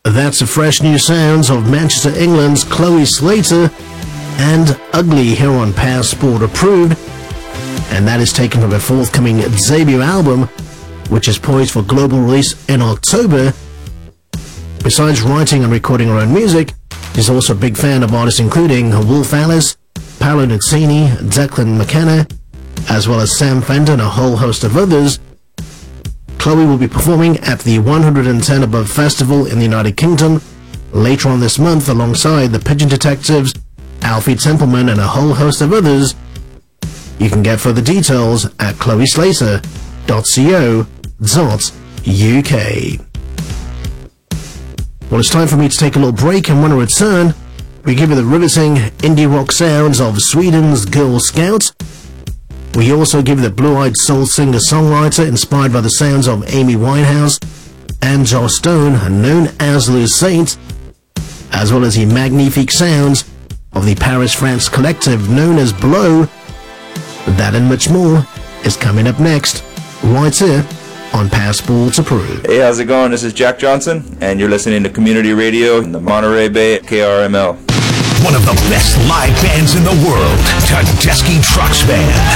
That's the fresh new sounds of Manchester, England's Chloe Slater and Ugly here on Passport Approved. And that is taken from her forthcoming debut album, which is poised for global release in October. Besides writing and recording her own music, she's also a big fan of artists including Wolf Alice, Paolo Nutini, Declan McKenna, as well as Sam Fender and a whole host of others. Chloe will be performing at the 110 Above Festival in the United Kingdom later on this month alongside the Pigeon Detectives, Alfie Templeman and a whole host of others. You can get further details at chloeslater.co.uk. Well, it's time for me to take a little break, and when I return, we give you the riveting indie rock sounds of Sweden's Girl Scouts. We also give you the blue-eyed soul singer-songwriter inspired by the sounds of Amy Winehouse and Joss Stone, known as Le Saint, as well as the magnifique sounds of the Paris, France collective known as Blow. That and much more is coming up next, right here on Passport Approved. Hey, how's it going? This is Jack Johnson, and you're listening to Community Radio in the Monterey Bay, KRML. One of the best live bands in the world, Tedeschi Trucks Band.